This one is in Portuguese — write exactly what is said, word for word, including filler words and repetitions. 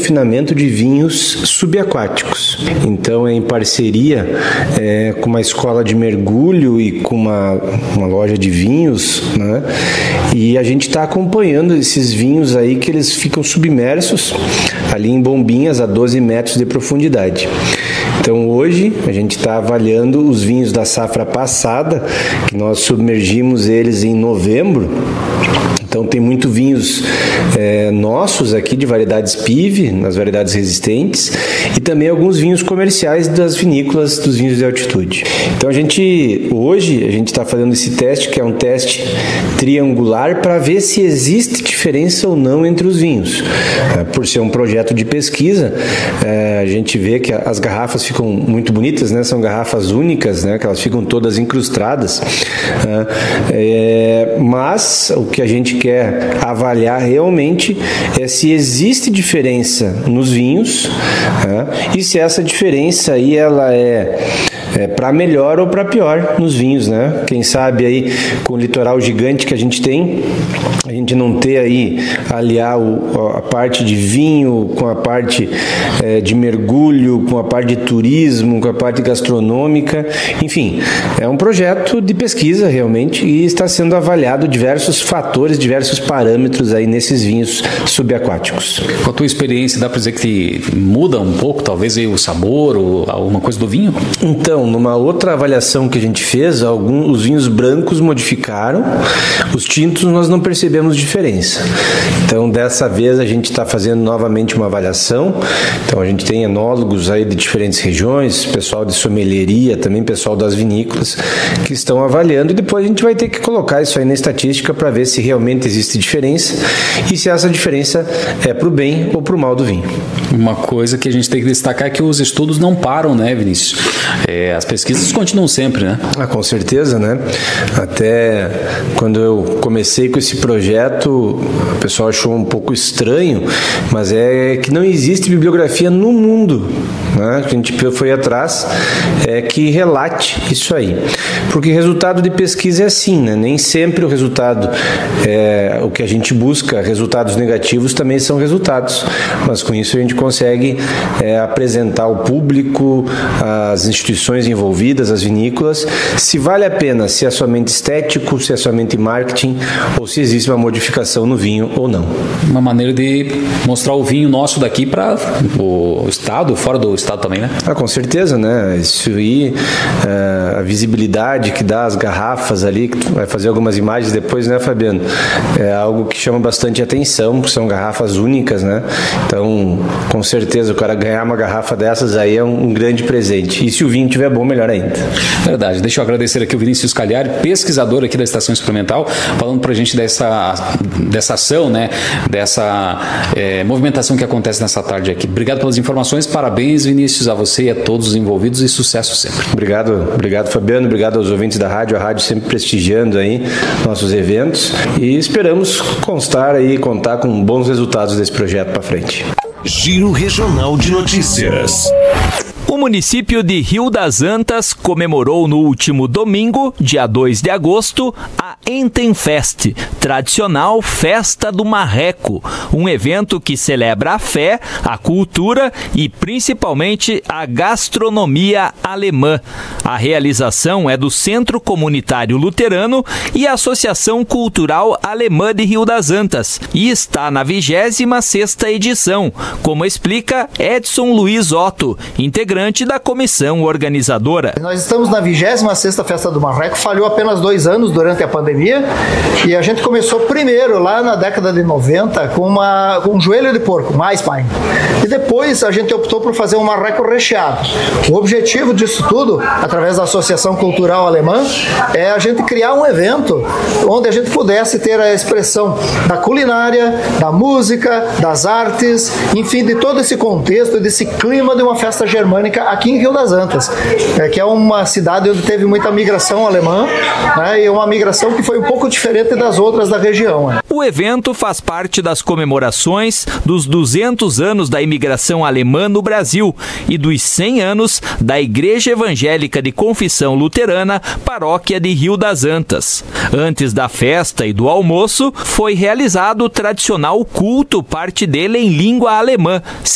refinamento de vinhos subaquáticos. Então é em parceria é, com uma escola de mergulho e com uma, uma loja de vinhos, né? E a gente está acompanhando esses vinhos aí que eles ficam submersos ali em bombinhas a doze metros de profundidade. Então hoje a gente está avaliando os vinhos da safra passada, que nós submergimos eles em novembro. Então tem muito vinhos é, nossos aqui de variedades P I V, nas variedades resistentes, e também alguns vinhos comerciais das vinícolas dos vinhos de altitude. Então a gente, hoje, a gente está fazendo esse teste, que é um teste triangular, para ver se existe diferença ou não entre os vinhos. É, por ser um projeto de pesquisa, é, a gente vê que as garrafas ficam muito bonitas, né? São garrafas únicas, né? Que elas ficam todas incrustadas. É, mas o que a gente quer avaliar realmente é se existe diferença nos vinhos, né? E se essa diferença aí ela é, é para melhor ou para pior nos vinhos, né? Quem sabe aí com o litoral gigante que a gente tem, a gente não ter aí aliar o, a parte de vinho com a parte é, de mergulho, com a parte de turismo, com a parte gastronômica, enfim, é um projeto de pesquisa realmente e está sendo avaliado diversos fatores, diversos parâmetros aí nesses vinhos subaquáticos. Com a tua experiência, dá para dizer que muda um pouco, talvez aí, o sabor ou alguma coisa do vinho? Então, numa outra avaliação que a gente fez, alguns, os vinhos brancos modificaram, os tintos nós não percebemos diferença. Então, dessa vez a gente está fazendo novamente uma avaliação. Então, a gente tem enólogos aí de diferentes regiões, pessoal de sommelieria, também pessoal das vinícolas, que estão avaliando e depois a gente vai ter que colocar isso aí na estatística para ver se realmente existe diferença e se essa diferença é para o bem ou para o mal do vinho. Uma coisa que a gente tem que destacar é que os estudos não param, né, Vinícius? É, as pesquisas continuam sempre, né? Ah, com certeza, né? Até quando eu comecei com esse projeto, o pessoal achou um pouco estranho, mas é que não existe bibliografia no mundo, né? A gente foi atrás é, que relate isso aí. Porque resultado de pesquisa é assim, né? Nem sempre o resultado, é, o que a gente busca, resultados negativos também são resultados, mas com isso a gente consegue é, apresentar ao público, às instituições envolvidas, às vinícolas, se vale a pena, se é somente estético, se é somente marketing, ou se existe uma modificação no vinho ou não. Uma maneira de mostrar o vinho nosso daqui para o estado, fora do estado também, né? Ah, com certeza, né? Isso aí, é, a visibilidade que dá as garrafas ali, que tu vai fazer algumas imagens depois, né, Fabiano? É algo que chama bastante atenção, porque são garrafas únicas, né? Então, com certeza, o cara ganhar uma garrafa dessas aí é um, um grande presente. E se o vinho estiver bom, melhor ainda. Verdade. Deixa eu agradecer aqui o Vinícius Cagliari, pesquisador aqui da Estação Experimental, falando pra gente dessa, dessa ação, né? Dessa é, movimentação que acontece nessa tarde aqui. Obrigado pelas informações, parabéns, Vinícius, a você e a todos os envolvidos e sucesso sempre. Obrigado, obrigado, Fabiano, obrigado aos ouvintes da rádio, a rádio sempre prestigiando aí nossos eventos e esperamos constar aí, contar com bons resultados desse projeto para frente. Giro Regional de Notícias. O município de Rio das Antas comemorou no último domingo, dia dois de agosto, a Entenfest, tradicional Festa do Marreco, um evento que celebra a fé, a cultura e principalmente a gastronomia alemã. A realização é do Centro Comunitário Luterano e a Associação Cultural Alemã de Rio das Antas e está na vigésima sexta edição, como explica Edson Luiz Otto, integrante da comissão organizadora. Nós estamos na vigésima sexta Festa do Marreco, falhou apenas dois anos durante a pandemia e a gente começou primeiro lá na década de noventa com, uma, com um joelho de porco, mais pai. E depois a gente optou por fazer um marreco recheado. O objetivo disso tudo, através da Associação Cultural Alemã, é a gente criar um evento onde a gente pudesse ter a expressão da culinária, da música, das artes, enfim, de todo esse contexto, desse clima de uma festa germânica aqui em Rio das Antas, é, que é uma cidade onde teve muita migração alemã, né, e uma migração que foi um pouco diferente das outras da região. Né. O evento faz parte das comemorações dos duzentos anos da imigração alemã no Brasil e dos cem anos da Igreja Evangélica de Confissão Luterana, Paróquia de Rio das Antas. Antes da festa e do almoço, foi realizado o tradicional culto, parte dele em língua alemã,